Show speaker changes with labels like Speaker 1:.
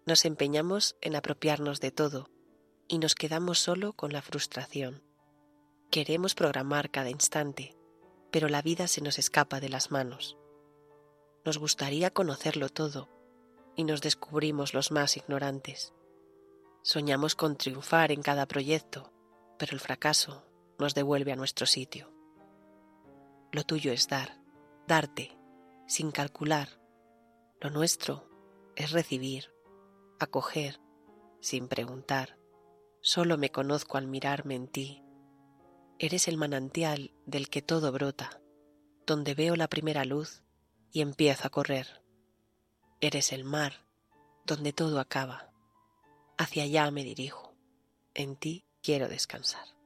Speaker 1: Nos empeñamos en apropiarnos de todo y nos quedamos solo con la frustración. Queremos programar cada instante, pero la vida se nos escapa de las manos. Nos gustaría conocerlo todo y nos descubrimos los más ignorantes. Soñamos con triunfar en cada proyecto, pero el fracaso nos devuelve a nuestro sitio. Lo tuyo es dar, darte, sin calcular. Lo nuestro es recibir, acoger, sin preguntar. Solo me conozco al mirarme en ti. Eres el manantial del que todo brota, donde veo la primera luz y empiezo a correr. Eres el mar, donde todo acaba. Hacia allá me dirijo. En ti quiero descansar.